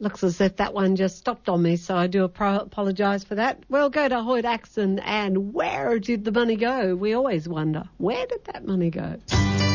Looks as if that one just stopped on me, so I do apologise for that. We'll go to Hoyt Axton, and where did the money go? We always wonder, where did that money go?